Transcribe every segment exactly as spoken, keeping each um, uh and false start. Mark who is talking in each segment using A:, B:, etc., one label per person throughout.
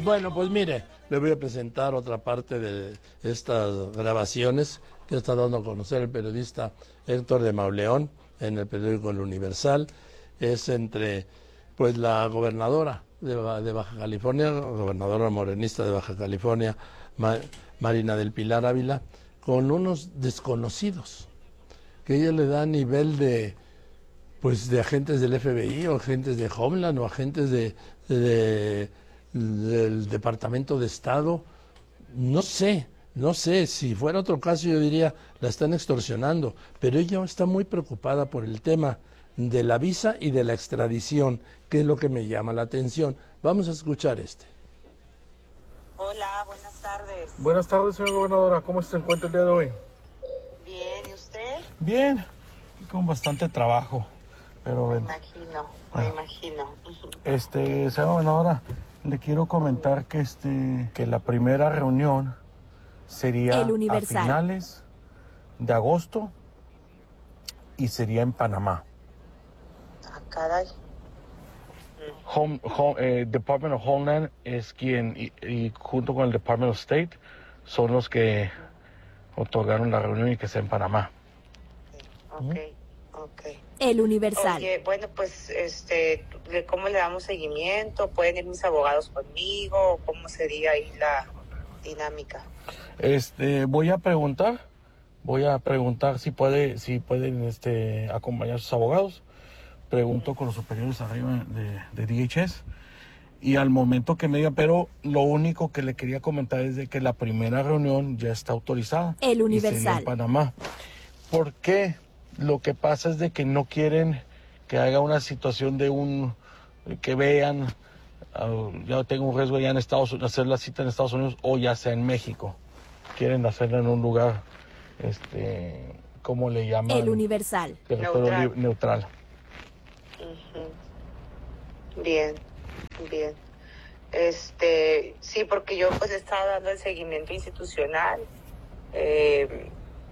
A: Bueno, pues mire, le voy a presentar otra parte de estas grabaciones que está dando a conocer el periodista Héctor de Mauleón en el periódico El Universal. Es entre, pues, la gobernadora de, de Baja California, gobernadora morenista de Baja California, Ma, Marina del Pilar Ávila, con unos desconocidos, que ella le da nivel de, pues, de agentes del F B I o agentes de Homeland o agentes de, de, del Departamento de Estado. No sé, no sé, si fuera otro caso yo diría, la están extorsionando, pero ella está muy preocupada por el tema de la visa y de la extradición, que es lo que me llama la atención. Vamos a escuchar este.
B: Hola, buenas tardes.
C: Buenas tardes, señora gobernadora. ¿Cómo se encuentra el día de hoy?
B: Bien, ¿y usted?
C: Bien, con bastante trabajo, pero
B: Me
C: bueno.
B: imagino,
C: Ah.
B: me imagino.
C: Este, señora gobernadora, le quiero comentar que este, que la primera reunión sería a finales de agosto y sería en Panamá.
B: Ah, caray.
C: Home, home, eh, Department of Homeland es quien, y, y junto con el Department of State, son los que otorgaron la reunión y que sea en Panamá.
B: Ok, ok.
D: El Universal.
B: Oye, bueno, pues, este, ¿cómo le damos seguimiento? ¿Pueden ir mis abogados conmigo? ¿Cómo sería ahí la dinámica?
C: Este, voy a preguntar, voy a preguntar si puede, si pueden, este, acompañar a sus abogados. Pregunto con los superiores arriba de, de D H S y al momento que me diga, pero lo único que le quería comentar es de que la primera reunión ya está autorizada.
D: El Universal.
C: Y sería en Panamá. ¿Por qué? Lo que pasa es de que no quieren que haga una situación de un, que vean, uh, ya tengo un riesgo ya en Estados Unidos, hacer la cita en Estados Unidos o ya sea en México. Quieren hacerla en un lugar, este, ¿cómo le llaman?
D: El Universal.
C: Territorio neutral. neutral.
B: Uh-huh. Bien, bien. Este, sí, porque yo pues he estado dando el seguimiento institucional. Eh,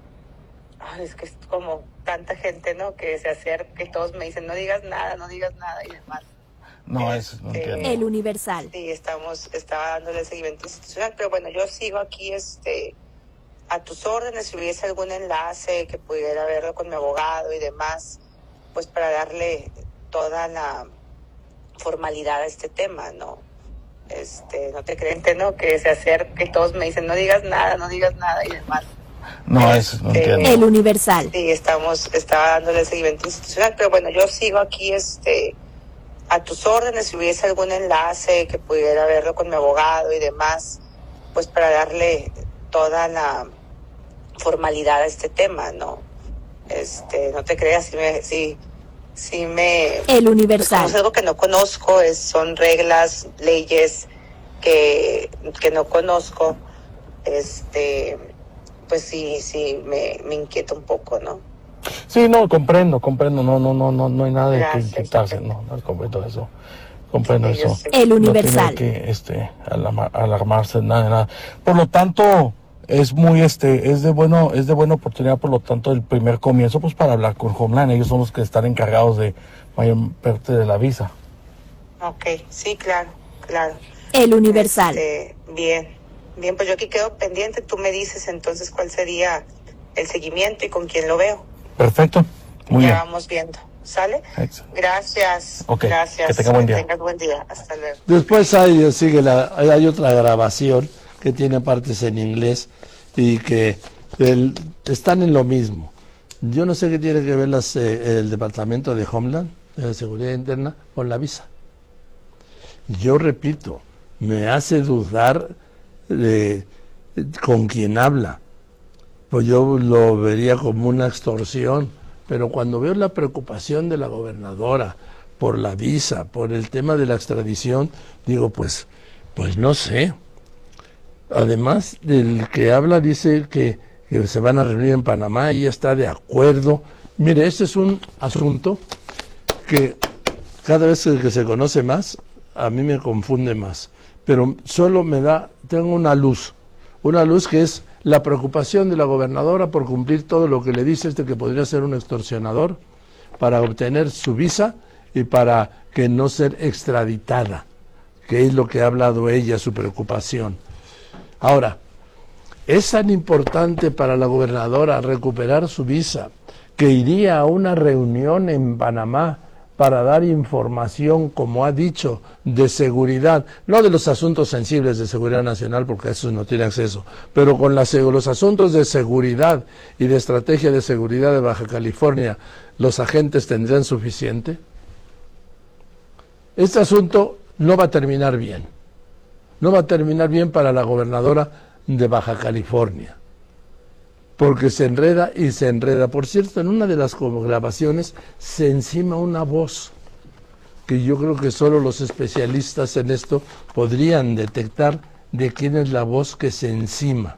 B: es que es como tanta gente, ¿no? Que se acerca y todos me dicen, no digas nada, no digas nada y demás.
C: No, eso no
B: Este,
C: entiendo.
D: El Universal.
B: Sí, estamos, estaba dándole el seguimiento institucional, pero bueno, yo sigo aquí, este, a tus órdenes. Si hubiese algún enlace que pudiera verlo con mi abogado y demás, pues para darle toda la formalidad a este tema, ¿no? Este, no te creen, ¿no? Que se acerque y todos me dicen, no digas nada, no digas nada y demás.
C: No, eso no
B: Este,
C: entiendo.
D: El Universal.
B: Sí, estamos, estaba dándole el seguimiento institucional, pero bueno, yo sigo aquí, este, a tus órdenes. Si hubiese algún enlace que pudiera verlo con mi abogado y demás, pues para darle toda la formalidad a este tema, ¿no? Este, no te creas, si me, si, si me...
D: El Universal.
B: Pues, algo que no conozco, es, son reglas, leyes que, que no conozco, este, pues sí, sí, me, me inquieta un poco, ¿no?
C: Sí, no, comprendo, comprendo, no, no, no, no, no hay nada de
B: Gracias.
C: que inquietarse, no, no comprendo eso, comprendo
B: Sí, yo
C: eso.
B: sé.
D: El Universal.
C: No tiene que, este, alarma, alarmarse, nada, de nada. Por lo tanto, es muy, este, es de bueno, es de buena oportunidad, por lo tanto, el primer comienzo, pues para hablar con Homeland, ellos son los que están encargados de mayor parte de la visa.
B: Ok, sí, claro, claro.
D: El Universal.
B: Este, bien, bien, pues yo aquí quedo pendiente, tú me dices entonces cuál sería el seguimiento y con quién lo veo.
C: Perfecto, muy
B: ya
C: bien.
B: vamos viendo, ¿sale?
C: Excelente.
B: Gracias,
C: Ok,
B: gracias.
C: que tenga buen día.
B: Que tengas buen día, hasta luego.
A: Después hay, sigue la, hay otra grabación que tiene partes en inglés y que el, están en lo mismo. Yo no sé qué tiene que ver las, eh, el Departamento de Homeland, de Seguridad Interna, con la visa. Yo repito, me hace dudar de con quién habla. Pues yo lo vería como una extorsión, pero cuando veo la preocupación de la gobernadora por la visa, por el tema de la extradición, digo, pues, pues no sé. Además, del que habla dice que, que se van a reunir en Panamá y ella está de acuerdo. Mire, este es un asunto que cada vez que se conoce más, a mí me confunde más. Pero solo me da, tengo una luz, una luz que es la preocupación de la gobernadora por cumplir todo lo que le dice este que podría ser un extorsionador para obtener su visa y para que no ser extraditada. que es lo que ha hablado ella, su preocupación. Ahora, es tan importante para la gobernadora recuperar su visa, que iría a una reunión en Panamá para dar información, como ha dicho, de seguridad, no de los asuntos sensibles de seguridad nacional, porque a esos no tiene acceso, pero con la, los asuntos de seguridad y de estrategia de seguridad de Baja California, ¿los agentes tendrán suficiente? Este asunto no va a terminar bien, no va a terminar bien para la gobernadora de Baja California, porque se enreda y se enreda. Por cierto, en una de las grabaciones se encima una voz que yo creo que solo los especialistas en esto podrían detectar de quién es la voz que se encima.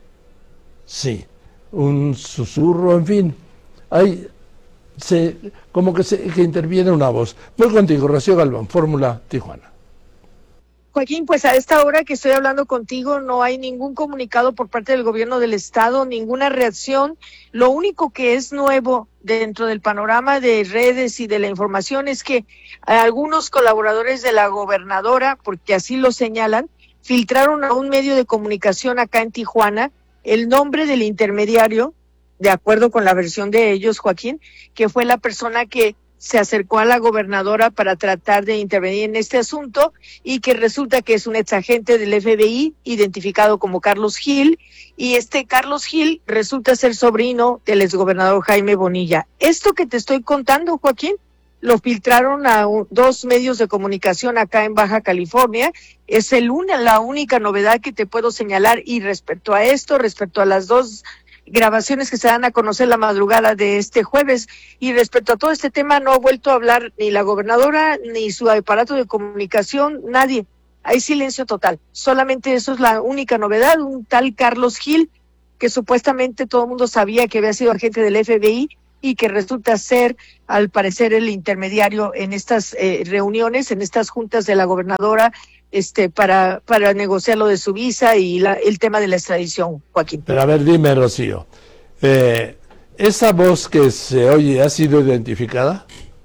A: Sí, un susurro, en fin, hay, se, como que, se, que interviene una voz. Voy contigo, Rocío Galván, Fórmula Tijuana.
E: Joaquín, pues a esta hora que estoy hablando contigo no hay ningún comunicado por parte del gobierno del estado, ninguna reacción. Lo único que es nuevo dentro del panorama de redes y de la información es que algunos colaboradores de la gobernadora, porque así lo señalan, filtraron a un medio de comunicación acá en Tijuana el nombre del intermediario, de acuerdo con la versión de ellos, Joaquín, que fue la persona que se acercó a la gobernadora para tratar de intervenir en este asunto y que resulta que es un exagente del F B I identificado como Carlos Gil, y este Carlos Gil resulta ser sobrino del exgobernador Jaime Bonilla. Esto que te estoy contando, Joaquín, lo filtraron a un, dos medios de comunicación acá en Baja California. Es el una, la única novedad que te puedo señalar, y respecto a esto, respecto a las dos grabaciones que se dan a conocer la madrugada de este jueves, y respecto a todo este tema no ha vuelto a hablar ni la gobernadora ni su aparato de comunicación, nadie. Hay silencio total. Solamente eso es la única novedad, un tal Carlos Gil, que supuestamente todo el mundo sabía que había sido agente del F B I y que resulta ser, al parecer, el intermediario en estas eh, reuniones, en estas juntas de la gobernadora, este para para negociar lo de su visa y la, el tema de la extradición, Joaquín.
A: Pero a ver, dime, Rocío, eh, ¿esa voz que se oye ha sido identificada?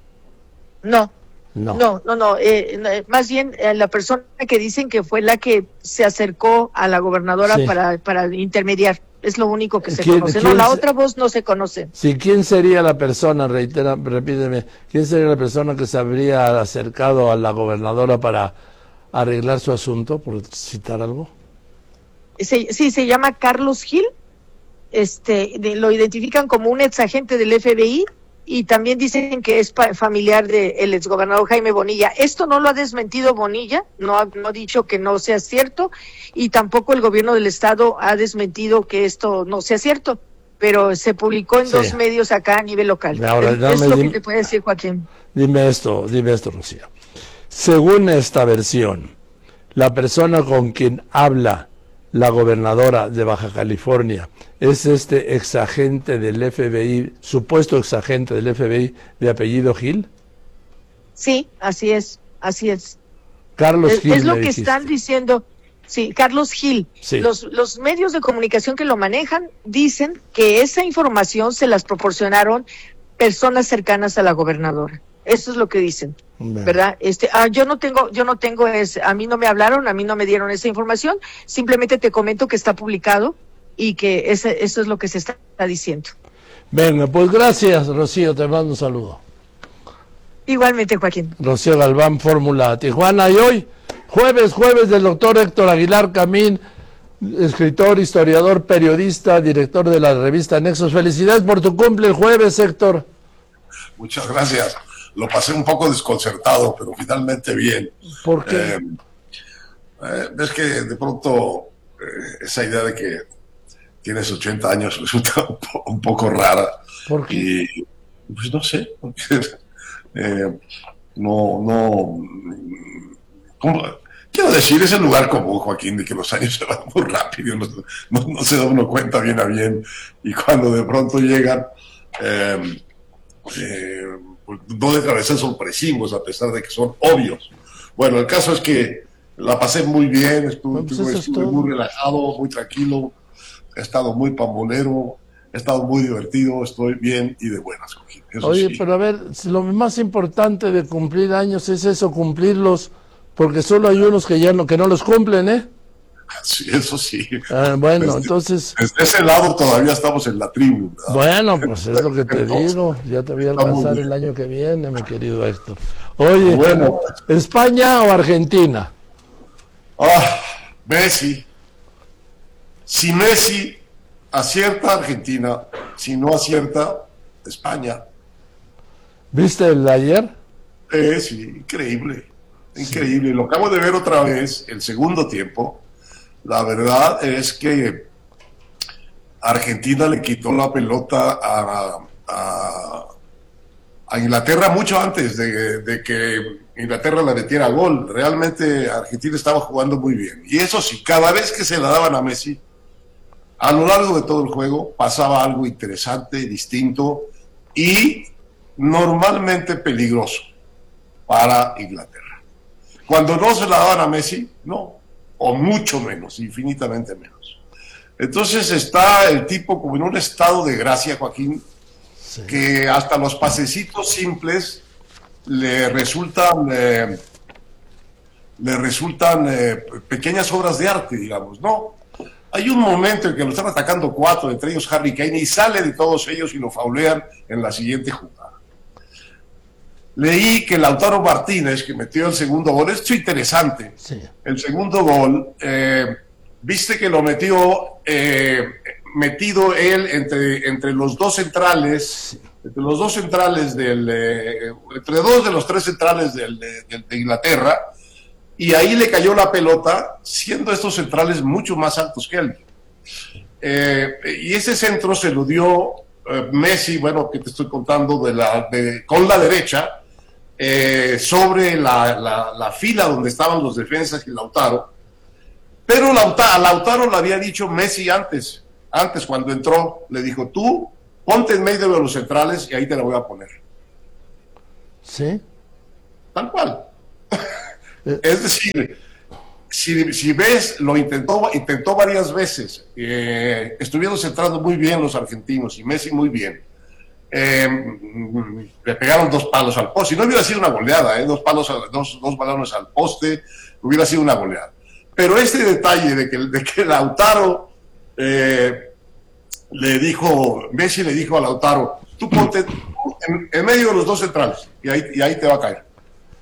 E: No,
A: no,
E: no, no, no eh, más bien eh, la persona que dicen que fue la que se acercó a la gobernadora sí. para para intermediar, es lo único que se conoce. No, la se... otra voz no se conoce.
A: Sí, ¿quién sería la persona, reitera, repíteme, quién sería la persona que se habría acercado a la gobernadora para arreglar su asunto, por citar algo?
E: Se, sí, se llama Carlos Gil, este, de, lo identifican como un exagente del F B I, y también dicen que es pa, familiar del exgobernador Jaime Bonilla. Esto no lo ha desmentido Bonilla, no ha, no ha dicho que no sea cierto, y tampoco el gobierno del estado ha desmentido que esto no sea cierto, pero se publicó en sí. dos medios acá a nivel local.
A: Ahora,
E: es
A: dame,
E: lo
A: dime,
E: que te puede decir, Joaquín.
A: Dime esto, dime esto, Rocío. Según esta versión, la persona con quien habla la gobernadora de Baja California es este exagente del F B I, supuesto exagente del F B I de apellido Gil.
E: Sí, así es, así es.
A: Carlos
E: es,
A: Gil.
E: Es lo que
A: dijiste.
E: están diciendo, sí, Carlos Gil.
A: Sí.
E: Los, los medios de comunicación que lo manejan dicen que esa información se las proporcionaron personas cercanas a la gobernadora. Eso es lo que dicen. Bueno. ¿Verdad? Este, ah, yo no tengo, yo no tengo ese, a mí no me hablaron, a mí no me dieron esa información, simplemente te comento que está publicado y que ese, eso es lo que se está diciendo.
A: Venga, pues gracias, Rocío, te mando un saludo.
E: Igualmente, Joaquín.
A: Rocío Galván, Fórmula Tijuana, y hoy, jueves, jueves del doctor Héctor Aguilar Camín, escritor, historiador, periodista, director de la revista Nexos. Felicidades por tu cumple el jueves, Héctor.
F: Muchas gracias. Lo pasé un poco desconcertado, pero finalmente bien.
A: ¿Por qué?
F: Eh, eh, es que de pronto eh, esa idea de que tienes ochenta años resulta un, po un poco rara.
A: ¿Por qué?
F: Y pues no sé, porque eh, no, no, ¿cómo? Quiero decir, es el lugar común, Joaquín, de que los años se van muy rápido, no, no, no se da uno cuenta bien a bien, y cuando de pronto llegan, eh, eh, no dejan de ser sorpresivos a pesar de que son obvios. Bueno, el caso es que la pasé muy bien, estuve, pues estuve, estuve muy relajado, muy tranquilo, he estado muy pambolero, he estado muy divertido, estoy bien y de buenas, Joaquín. Eso
A: Oye,
F: sí.
A: Pero a ver, lo más importante de cumplir años es eso, cumplirlos porque solo hay unos que ya no, que no los cumplen, ¿eh?
F: Sí, eso sí.
A: Ah, bueno,
F: Desde-
A: entonces,
F: Desde ese lado todavía estamos en la tribu, ¿verdad?
A: bueno, pues es lo que te
F: Entonces,
A: digo, ya te voy a
F: está muy
A: alcanzar
F: bien.
A: el año que viene, mi querido Héctor. Oye,
F: Bueno.
A: ¿España o Argentina?
F: Ah, Messi. Si Messi acierta, Argentina. Si no acierta, España.
A: ¿Viste el de ayer?
F: Eh, sí, increíble. Increíble. Lo acabo de ver otra vez, el segundo tiempo. La verdad es que Argentina le quitó la pelota a, a, a Inglaterra mucho antes de, de que Inglaterra la metiera gol. Realmente Argentina estaba jugando muy bien. Y eso sí, cada vez que se la daban a Messi, a lo largo de todo el juego pasaba algo interesante, distinto y normalmente peligroso para Inglaterra. Cuando no se la daban a Messi, no, o mucho menos, infinitamente menos. Entonces está el tipo como en un estado de gracia, Joaquín,
A: Sí.
F: que hasta los pasecitos simples le resultan eh, le resultan eh, pequeñas obras de arte, digamos, ¿no? Hay un momento en que lo están atacando cuatro, entre ellos Harry Kane, y sale de todos ellos y lo faulean en la siguiente jugada. Leí que Lautaro Martínez, que metió el segundo gol, esto es interesante,
A: Sí.
F: el segundo gol, eh, viste que lo metió eh, metido él entre, entre los dos centrales, entre los dos centrales del, eh, entre dos de los tres centrales del, de, de, de Inglaterra, y ahí le cayó la pelota, siendo estos centrales mucho más altos que él. Eh, y ese centro se lo dio eh, Messi, bueno, que te estoy contando, de la, de, con la derecha, eh, sobre la, la, la fila donde estaban los defensas y Lautaro. Pero Lautaro, a Lautaro le había dicho Messi antes, antes cuando entró, le dijo, tú ponte en medio de los centrales y ahí te la voy a poner.
A: ¿Sí?
F: Tal cual. Es decir, si, si ves, lo intentó, intentó varias veces. Eh, estuvieron centrados muy bien los argentinos y Messi muy bien. Eh, le pegaron dos palos al poste. Si no hubiera sido una goleada, eh, dos, palos, dos, dos balones al poste, hubiera sido una goleada. Pero este detalle de que, de que Lautaro eh, le dijo, Messi le dijo a Lautaro, tú ponte en, en medio de los dos centrales y ahí, y ahí te va a caer.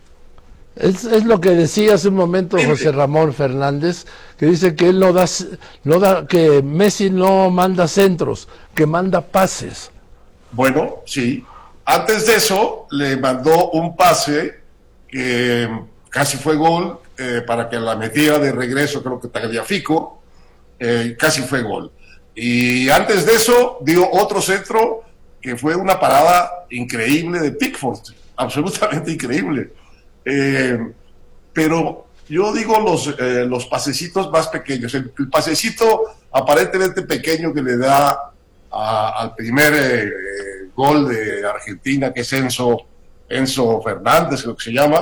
A: Es, es lo que decía hace un momento José Ramón Fernández, que dice que él no da, no da, que Messi no manda centros, que manda pases.
F: Bueno, sí. Antes de eso, le mandó un pase que casi fue gol, eh, para que la metiera de regreso, creo que Tagliafico, eh, casi fue gol. Y antes de eso, dio otro centro que fue una parada increíble de Pickford, absolutamente increíble. Eh, pero yo digo los, eh, los pasecitos más pequeños. El, el pasecito aparentemente pequeño que le da a, al primer eh, gol de Argentina, que es Enzo, Enzo Fernández, creo que se llama,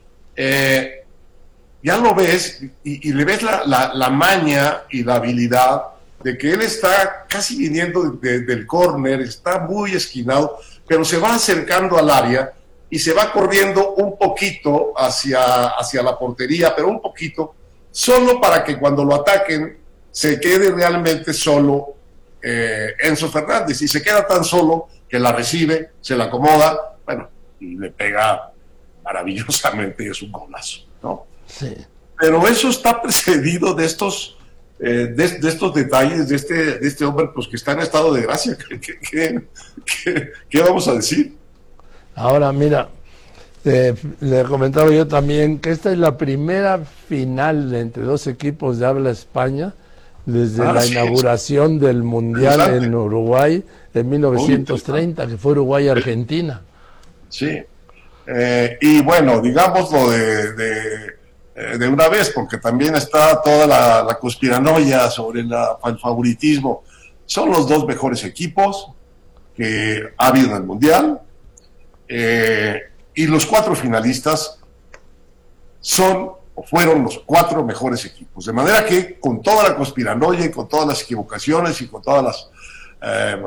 F: eh, ya lo ves y, y le ves la, la, la maña y la habilidad de que él está casi viniendo de, de, del córner, está muy esquinado, pero se va acercando al área y se va corriendo un poquito hacia, hacia la portería, pero un poquito, solo para que cuando lo ataquen se quede realmente solo eh, Enzo Fernández, y se queda tan solo que la recibe, se la acomoda, bueno, y le pega maravillosamente y es un golazo, ¿no?
A: Sí.
F: Pero eso está precedido de estos, eh, de, de estos detalles, de este, de este hombre pues, que está en estado de gracia. ¿Qué, qué, qué, qué, qué vamos a decir?
A: Ahora, mira, eh, le comentaba yo también que esta es la primera final entre dos equipos de habla España desde
F: Ah,
A: la
F: sí,
A: inauguración del Mundial
F: Interesante.
A: en Uruguay en mil novecientos treinta, que fue Uruguay-Argentina.
F: Sí. Eh, y bueno, digámoslo de, de, de una vez, porque también está toda la, la conspiranoia sobre la, el favoritismo. Son los dos mejores equipos que ha habido en el Mundial. Eh, y los cuatro finalistas son o fueron los cuatro mejores equipos, de manera que con toda la conspiranoia y con todas las equivocaciones y con todas las eh,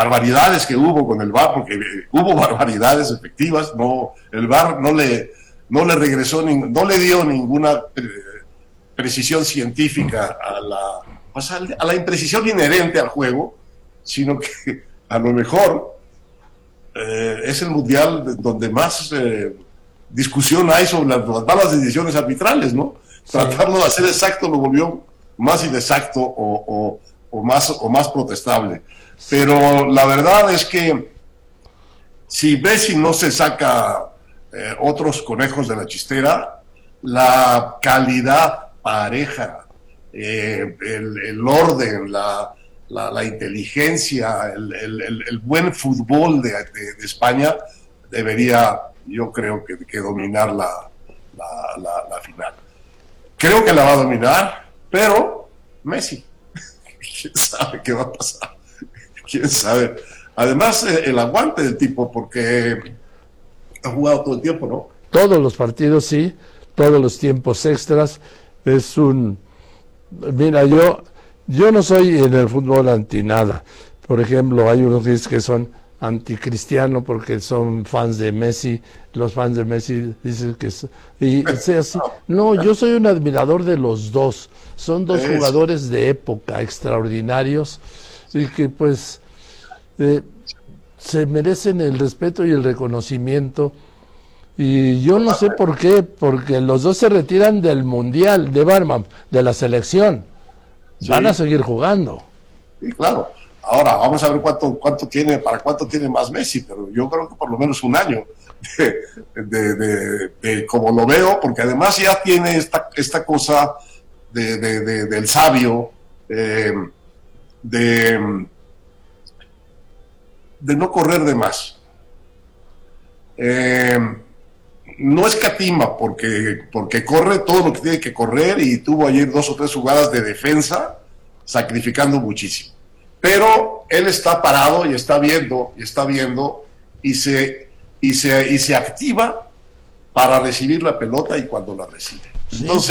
F: barbaridades que hubo con el V A R, porque hubo barbaridades efectivas, no, el V A R no le, no le regresó, no le dio ninguna eh, precisión científica a la, pues a la imprecisión inherente al juego, sino que a lo mejor eh, es el mundial donde más eh, discusión hay sobre las, las malas decisiones arbitrales, ¿no? Sí. Tratarlo de hacer exacto lo volvió más inexacto o, o, o, más, o más protestable. Pero la verdad es que si Messi no se saca eh, otros conejos de la chistera, la calidad pareja, eh, el, el orden, la, la, la inteligencia, el, el, el buen fútbol de, de, de España debería, yo creo que, que dominar la, la, la, la final. Creo que la va a dominar, pero Messi, quién sabe qué va a pasar, quién sabe. Además, eh, el aguante del tipo, porque ha jugado todo el tiempo, ¿no?
A: Todos los partidos, sí, todos los tiempos extras. Es un... Mira, yo, yo no soy en el fútbol anti nada. Por ejemplo, hay unos que son anticristiano porque son fans de Messi. Los fans de Messi dicen que... Y, o sea, sí, no, yo soy un admirador de los dos. Son dos jugadores de época extraordinarios y que pues... Eh, se merecen el respeto y el reconocimiento, y yo no sé por qué, porque los dos se retiran del mundial de Barman, de la selección, sí. Van a seguir jugando.
F: Sí, claro. Ahora vamos a ver cuánto cuánto tiene, para cuánto tiene más Messi, pero yo creo que por lo menos un año de, de, de, de como lo veo, porque además ya tiene esta esta cosa de, de, de del sabio, eh, de de no correr de más. Eh, no escatima porque, porque corre todo lo que tiene que correr y tuvo ayer dos o tres jugadas de defensa sacrificando muchísimo. Pero él está parado y está viendo, y está viendo y se, y se, y se activa para recibir la pelota y cuando la recibe. Entonces,